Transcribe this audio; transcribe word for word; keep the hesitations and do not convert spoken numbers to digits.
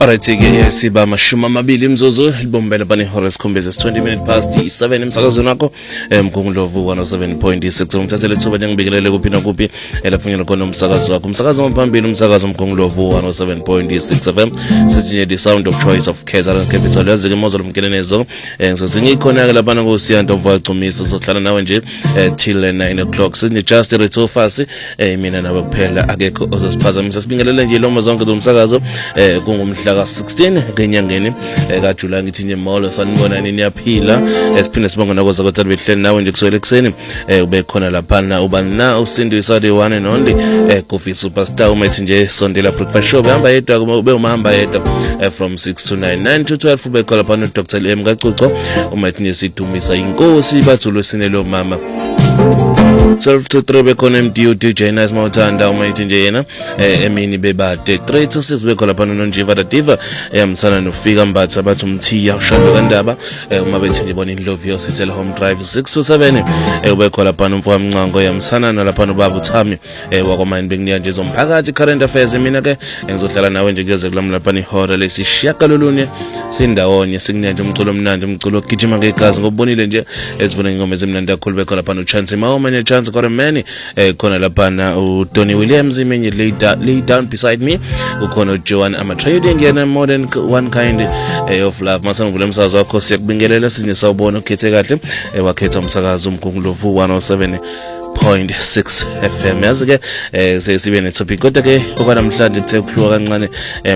Alright ke siba amashumi amabili imzuzu libombela bani Horace Khombeza twenty minutes past seven emsakazweni wakho emkhungundlovu one oh seven point six umthathele ithuba njengibekelele kuphi nakuphi elaphunyela khona umsakazo wakho umsakazo omphambili umsakazo omkhungundlovu one oh seven point six F M sithinye the sound of choice of K Z N capital yazi ke mozolo mkelenezo ngizothi ngikhona ke lapha ngosiyando mvacumisa sohlala nawe nje till nine o'clock sithinye just retho fast mina nawe kuphela akekho ozosiphazamisa sibingelele nje lo mazonke umsakazo kungumhla ka sixteen kenyangeni ka July ngithi nje molo sanibona nini yaphila esiphinde sibonga nakoza kodwa behleli nawe nje kuswele ekseni ube khona lapha na ubani na usindisa the one and only Coffee Superstar umethi nje sondela breakfast show behamba yedwa ube umahamba yedwa from six to nine nine to twelve ube khona lapha no Doctor M Gacuco umethi nje sidumisa inkosi bathulu sinelo mama twelve to three bekhona M D U D J Nice Mawuthanda umayithi nje yena emini bebade three to six bekhona lapha noNjiva the Diva emsana nofika mbatha bathi umthiya ushado kandaba uma bethi nje bona indlovu yosithela home drive six to seven ubekhona lapha nomfwa mncango yamsana nalapha nobaba uThami wakwamani benginiya nje zomphakathi current affairs mina ke ngizohlala nawe nje kuyoze kulamla lapha ihora lesishiyagalolunye sindawonye sikunya nje umculo omnandi umculo ogijima ngegazi ngobonile nje ezibona ingoma ezimnandi kakhulu bekhona lapha noChance Mawomanye Chance Koremeni khona lapha na uTony Williams imenye lay lay down beside me ukhona uJoan Amatrade ngena more than one kind of love masanvule umsakazo wakho siyakubingelela sinye sawubona ukhethe kahle wakhetha umsakazo umkhungundlovu one oh seven point six F M yazi ke sesibe ne topic kodwa ke ngoba namhlanje kuthe kuhluka kancane